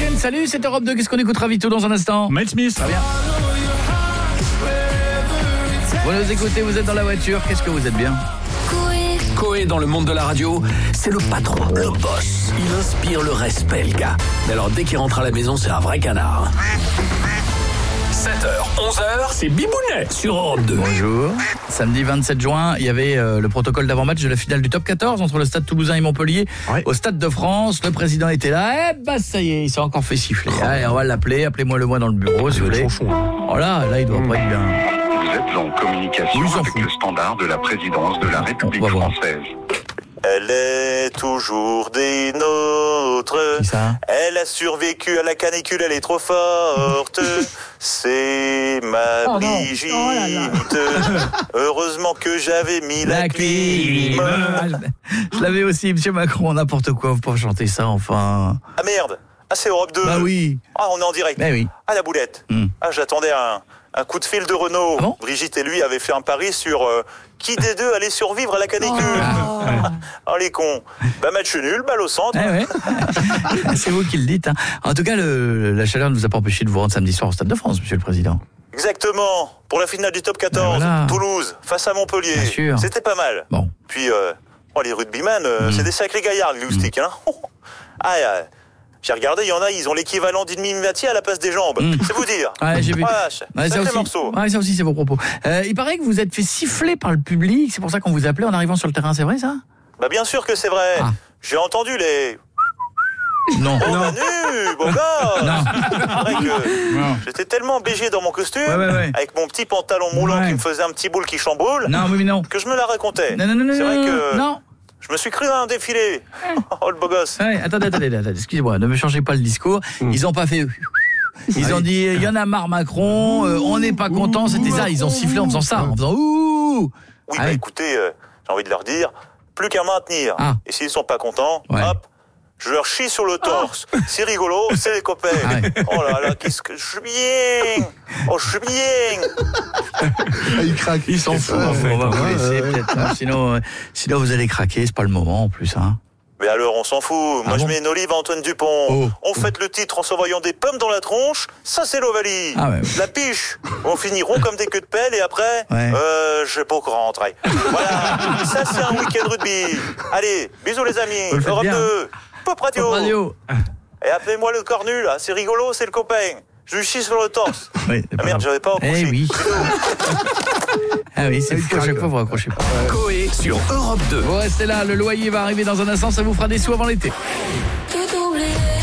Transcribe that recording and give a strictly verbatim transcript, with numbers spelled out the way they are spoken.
week-end, salut, c'est Europe deux, qu'est-ce qu'on écoutera vite dans un instant? Mel Smith. Très bien. Vous nous écoutez, vous êtes dans la voiture, qu'est-ce que vous êtes bien? Coé dans le monde de la radio, c'est le patron, le boss. Il inspire le respect, le gars. Mais alors dès qu'il rentre à la maison, c'est un vrai canard. sept heures, onze heures, c'est Bibounet sur Europe deux. Bonjour. Samedi vingt-sept juin, il y avait euh, le protocole d'avant-match de la finale du top quatorze entre le Stade Toulousain et Montpellier. Ouais. Au Stade de France, le président était là. Eh bah ça y est, il s'est encore fait siffler. Oh. Allez, on va l'appeler, appelez-moi le moi dans le bureau ah, si vous voulez. Oh là, là il doit mmh. pas être bien. Vous êtes en communication oui, avec le standard de la présidence de la République française. Elle est toujours des nôtres. Elle a survécu à la canicule, elle est trop forte. C'est ma oh Brigitte. Oh là là. Heureusement que j'avais mis la, la clim. clim. Je l'avais aussi, monsieur Macron, n'importe quoi, vous pouvez chanter ça, enfin. Ah merde, ah c'est Europe deux. Bah oui. Ah on est en direct. Bah oui. Ah la boulette. Mm. Ah j'attendais un... Un coup de fil de Renault. Ah bon Brigitte et lui avaient fait un pari sur euh, qui des deux allait survivre à la canicule. Oh, oh les cons. Bah match nul, balle au centre. Eh ouais. C'est vous qui le dites. Hein. En tout cas, le, la chaleur ne vous a pas empêché de vous rendre samedi soir au Stade de France, monsieur le Président. Exactement. Pour la finale du top quatorze, voilà. Toulouse, face à Montpellier. Bien sûr. C'était pas mal. Bon. Puis, euh, oh, les rugbyman, euh, mmh. c'est des sacrés gaillards, les loustiques. Mmh. Hein. Ah, euh, j'ai regardé, il y en a, ils ont l'équivalent d'une mimimatier à la place des jambes. Mmh. C'est vous dire. Ouais, j'ai vu. Ah, ouais, ça aussi. Morceau. Ouais, ça aussi, c'est vos propos. Euh, il paraît que vous êtes fait siffler par le public. C'est pour ça qu'on vous appelait en arrivant sur le terrain. C'est vrai, ça? Bah, bien sûr que c'est vrai. Ah. J'ai entendu les... Non. Oh, non. Manu, bon gars. Non. Que non. J'étais tellement bégé dans mon costume, ouais, ouais, ouais. avec mon petit pantalon moulant ouais. qui me faisait un petit boule qui chamboule, non, mais non. que je me la racontais. Non, non, non, c'est non, vrai non, que... Non. Je me suis cru dans un défilé. Oh, le beau gosse. Ouais, attendez, attendez, attendez, excusez-moi, ne me changez pas le discours. Mm. Ils ont pas fait... Ils ont dit, il y en a marre Macron, euh, on n'est pas content, c'était ça. Ils ont sifflé en faisant ça, en faisant ouh. Oui, ah, bah oui. écoutez, euh, j'ai envie de leur dire, plus qu'à maintenir. Ah. Et s'ils sont pas contents, ouais. hop, je leur chie sur le torse. Ah. C'est rigolo, c'est les copains. Ah ouais. Oh là là, qu'est-ce que je suis bien. Oh, je suis bien. Ils craquent, ils s'en foutent. En fait. On va vous laisser peut-être. Hein. Sinon, euh, sinon, vous allez craquer, c'est pas le moment en plus. Hein. Mais alors, on s'en fout. Ah Moi, bon je mets une olive à Antoine Dupont. Oh. On fête le titre en s'envoyant des pommes dans la tronche. Ça, c'est l'Ovalie. Ah ouais. La piche. On finiront comme des queues de pelle et après, ouais. euh, je vais pas encore rentrer. Voilà. Ça, c'est un week-end rugby. Allez, bisous les amis. Europe deux. Pop Radio. Pop Radio. Et appelez-moi le cornu, là. C'est rigolo, c'est le copain. Je lui chie sur le torse. Oui, ah merde, j'avais pas accroché. Eh oui. Ah oui, c'est fou, à chaque fois vous raccrochez pas. Coé sur Europe deux. Bon, restez là, le loyer va arriver dans un instant, ça vous fera des sous avant l'été.